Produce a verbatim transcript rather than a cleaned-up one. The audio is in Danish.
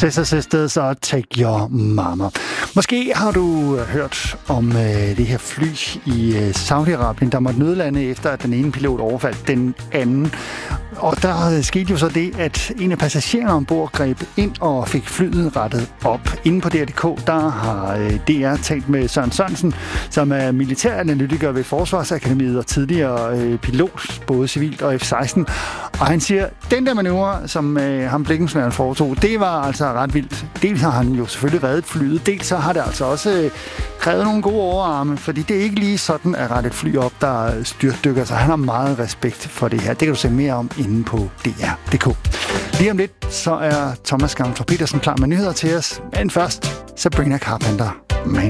Sister Sisters og Take Your Mama. Måske har du hørt om øh, det her fly i øh, Saudi-Arabien, der måtte nødlande efter, at den ene pilot overfaldt den anden. Og der skete jo så det, at en af passagererne ombord greb ind og fik flyet rettet op. Inden på D R punktum D K, der har øh, D R talt med Søren Sørensen, som er militæranalytiker ved Forsvarsakademiet og tidligere øh, pilot, både civilt og F seksten. Og han siger, at den der manøvre, som øh, ham Blikkensmageren foretog, det var altså ret vildt. Dels har han jo selvfølgelig reddet flyet, dels så har det altså også øh, krævet nogle gode overarme, fordi det er ikke lige sådan at rette et fly op, der styrtdykker, så han har meget respekt for det her. Det kan du se mere om inde på D R punktum D K. Lige om lidt, så er Thomas Skamstrup Petersen klar med nyheder til os, men først Sabrina Carpenter, Man.